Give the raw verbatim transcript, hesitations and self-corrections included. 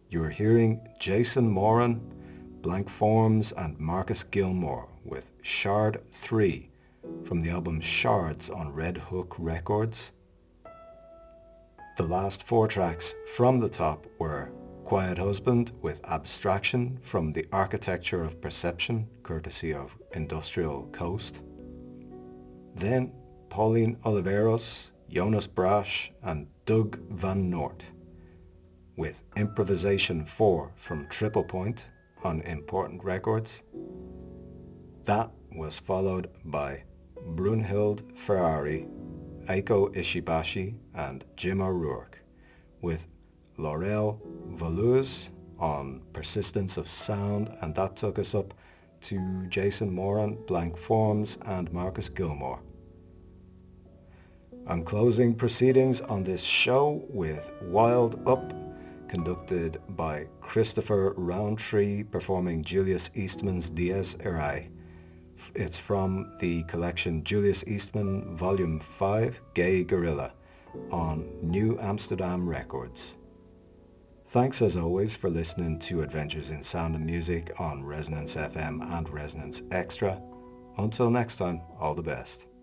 You're hearing Jason Moran, Blank Forms and Marcus Gilmore with Shard three from the album Shards on Red Hook Records. The last four tracks from the top were Quiet Husband with Abstraction from The Architecture of Perception, courtesy of Industrial Coast. Then Pauline Oliveros, Jonas Brash and Doug Van Noort with Improvisation four from Triple Point on Important Records. That was followed by Brunhild Ferrari, Eiko Ishibashi and Jim O'Rourke with Laurel Voluz on Persistence of Sound, and that took us up to Jason Moran, Blank Forms and Marcus Gilmore. I'm closing proceedings on this show with Wild Up, conducted by Christopher Roundtree, performing Julius Eastman's Dies Irae. It's from the collection Julius Eastman Volume five, Gay Gorilla, on New Amsterdam Records. Thanks as always for listening to Adventures in Sound and Music on Resonance F M and Resonance Extra. Until next time, all the best.